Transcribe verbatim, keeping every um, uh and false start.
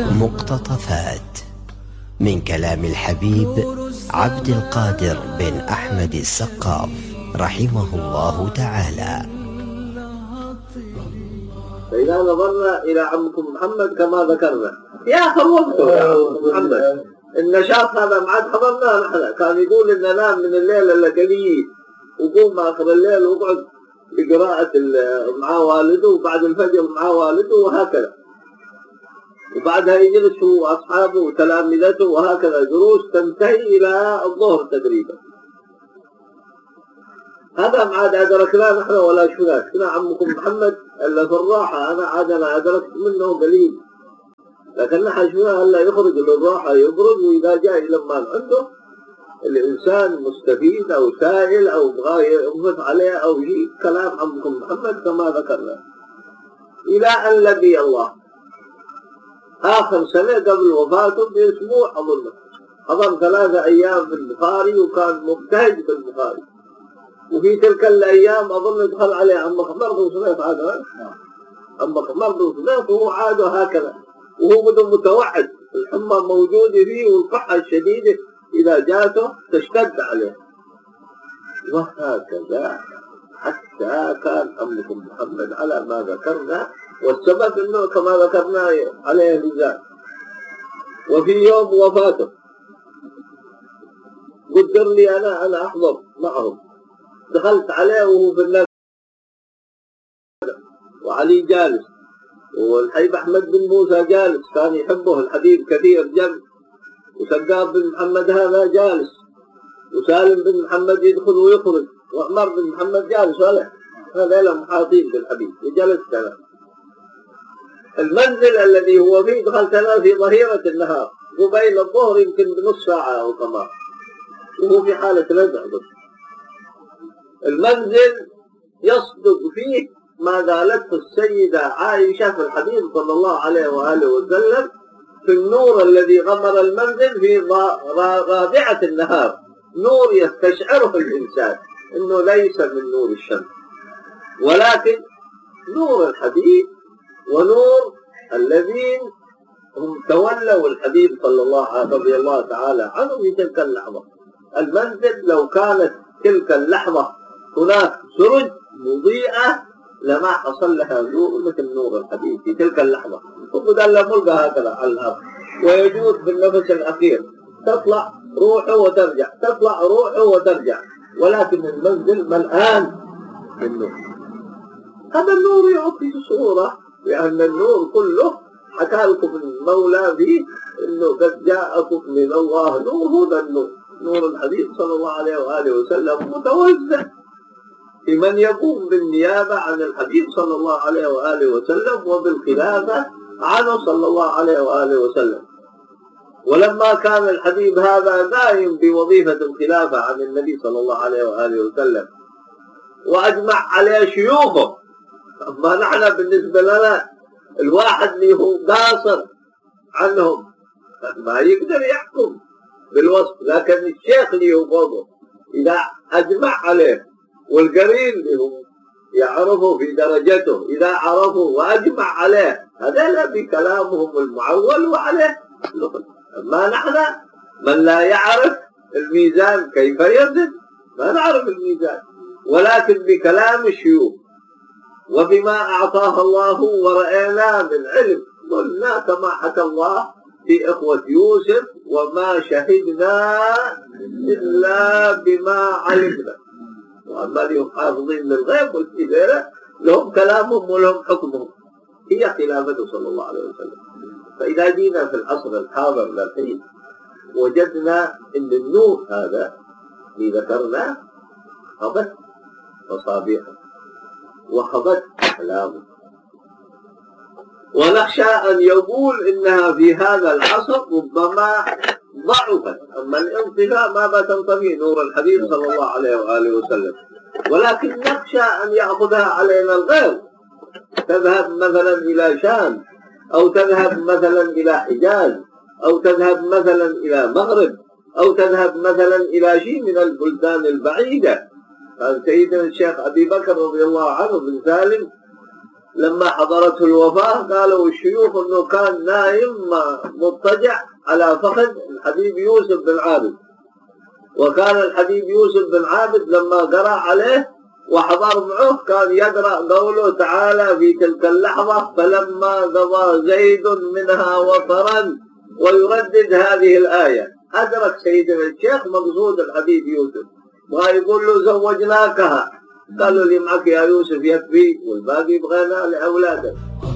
مقتطفات من كلام الحبيب عبد القادر بن أحمد السقاف رحمه الله تعالى. فإذا نظرنا إلى عمكم محمد كما ذكرنا في آخر وقته يا عمكم محمد النشاط هذا معاد حضرناه نحن، كان يقول إن نام من الليل إلا قليل وقوم آخر الليل وقعد لقراءة مع والده وبعد الفجر مع والده وهكذا، وبعدها يجلس هو وأصحابه وتلامذته وهكذا دروس تنتهي إلى الظهر تقريبا. هذا ما عاد أدركناه نحن ولا شفناه. شفنا عمكم محمد إلا في الراحة، أنا عاد أنا أدركت منه قليل، لكن نحن شفناه إلا يخرج للراحة يبرز، وإذا جاء لما عنده الإنسان مستفيد أو سائل أو بغاية ينفث عليه أو شيء كلام عمكم محمد كما ذكرنا. إلى أن لقي الله آخر سنة قبل وفاته بأسبوع أظن، حضر ثلاثة أيام في البخاري وكان مبتهج بالبخاري، وفي تلك الأيام أظن دخل عليه عم خمر بن سميط هذا عم خمر بن سميط وهو عاد هكذا، وهو بدون متوعد الحمى موجودة فيه والقحة الشديدة إذا جاته تشتد عليه، وهكذا حتى كان عمكم محمد على ما ذكرنا، والسبب أنه كما ذكرنا عليه نزال. وفي يوم وفاته قدر لي أنا أنا أحضر معهم، دخلت عليه وهو في النبي وعلي جالس، والحبيب أحمد بن موسى جالس كان يحبه الحبيب كثير جل، وسقاب بن محمد هذا جالس، وسالم بن محمد يدخل ويخرج، وعمر بن محمد جالس، ولا هذا له محاطين بالحبيب وجلست أنا. المنزل الذي هو فيه دخلت أنا في ظهيرة النهار قبيل الظهر يمكن بنص ساعة أو كمان، وهو في حالة رزع. المنزل يصدق فيه ما قالته السيدة عائشة في الحديث صلى الله عليه وآله وسلم في النور الذي غمر المنزل في رابعة النهار، نور يستشعره الإنسان إنه ليس من نور الشمس ولكن نور الحبيب ونور الذين هم تولوا الحبيب صلى الله عليه الله تعالى عنه في تلك اللحظة. المنزل لو كانت تلك اللحظة هناك سرج مضيئة لما حصل لها نور مثل نور الحبيب في تلك اللحظة، وقد لا ملقى هكذا على الأرض، ويجوز بالنفس الأخير تطلع روحه وترجع، تطلع روحه وترجع، ولكن المنزل ملآن بالنور. هذا النور يعطي صورة، لأن النور كله حكى لكم المولى فيه إنه قد جاءكم من الله نور، هذا النور نور الحبيب صلى الله عليه وآله وسلم متوزع في من يقوم بالنيابة عن الحبيب صلى الله عليه وآله وسلم وبالخلافة عنه صلى الله عليه وآله وسلم. ولما كان الحبيب هذا دائم بوظيفة الخلافة عن النبي صلى الله عليه وآله وسلم وأجمع عليه شيوخه، أما نحن بالنسبة لنا الواحد اللي هو قاصر عنهم ما يقدر يحكم بالوصف، لكن الشيخ اللي هو فوقه إذا أجمع عليه والقرين اللي هو يعرفه في درجته إذا عرفه وأجمع عليه، هذا لا بكلامهم المعول وعليه لغة. أما نحن من لا يعرف الميزان كيف يزن، ما نعرف الميزان، ولكن بكلام الشيوخ وبما أعطاه الله ورأينا من علم قلنا كما حكى الله في إخوة يوسف وما شهدنا إلا بما علمنا، وأما لهم حافظين للغيب والكبيرة لهم كلامهم ولهم حكمهم، هي خلافته صلى الله عليه وسلم. فإذا جينا في العصر الحاضر للحين وجدنا أن النور هذا اللي ذكرناه خبت مصابيحه وخبت أحلامه، ونخشى أن يقول إنها في هذا العصر ربما ضعفت، أما الانطفاء ما تنطفي نور الحبيب صلى الله عليه وآله وسلم، ولكن نخشى أن يأخذها علينا الغير، تذهب مثلا إلى شام أو تذهب مثلا إلى حجاز أو تذهب مثلا إلى مغرب أو تذهب مثلا إلى شيء من البلدان البعيدة. قال سيدنا الشيخ أبي بكر رضي الله عنه بن سالم لما حضرته الوفاة قالوا الشيوخ أنه كان نايم مضطجع على فخذ الحبيب يوسف بن عابد، وكان الحبيب يوسف بن عابد لما قرأ عليه وحضر معه كان يقرأ قوله تعالى في تلك اللحظة فلما قضى زيد منها وطرا، ويردد هذه الآية. أدرك سيدنا الشيخ مقصود الحبيب يوسف، ويقول له زوجناكها، قال له اللي معك يا يوسف يكفي والباقي بغينا لأولادك.